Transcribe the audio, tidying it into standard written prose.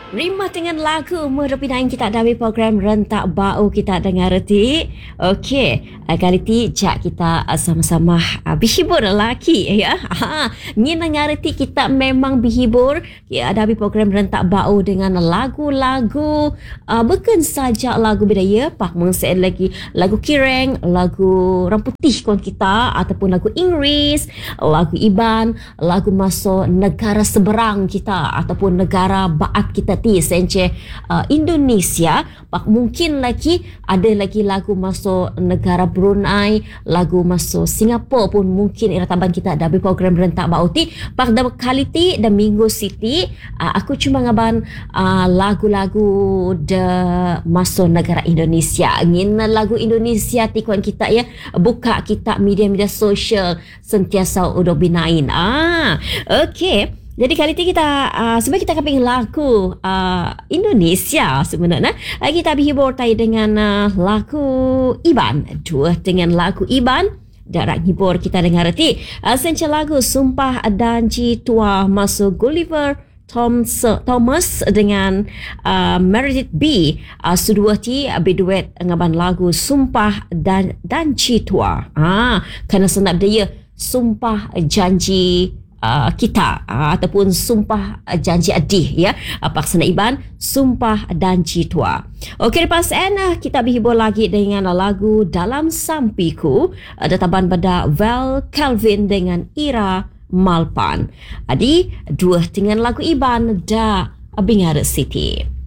Rimah dengan lagu Merupidain kita dari program Rentak Bau kita dengar reti. Okey, kali ti jak kita sama-sama berhibur lelaki ya. Ni dengar reti kita memang berhibur ya dari program Rentak Bau dengan lagu-lagu bukan saja lagu budaya, pak mengse lagi lagu kireng, lagu orang putih kawan kita ataupun lagu Inggeris, lagu Iban, lagu masuk negara seberang kita ataupun negara baat kita sence Indonesia. Pak mungkin lagi ada lagi lagu masuk negara Brunei, lagu masuk Singapura pun mungkin irataban kita ada program Rentak Bau ti. Pak dah kali ti dan minggu siti aku cuma ngaban lagu-lagu de masuk negara Indonesia. Ngin lagu Indonesia ti kawan kita ya, buka kita media-media sosial sentiasa udah binain. Okey. Jadi kali ini kita sebenarnya kita akan lagu Indonesia sebenarnya. Kita berhibur tadi dengan lagu Iban. Dua dengan lagu Iban. Darat hibur kita dengar reti. Senca lagu Sumpah Danji Tua masuk Gulliver Thomas dengan Meredith B. Sedua ti berduet ngaban lagu Sumpah Danji Tua. Kerana senap dia Sumpah Janji kita ataupun sumpah janji adih ya, paksana Iban Sumpah Danji Tua. Okey, lepas kita berhibur lagi dengan lagu Dalam Sampiku, databan pada Val Calvin dengan Ira Malpan. Adi dua dengan lagu Iban da Bingar City.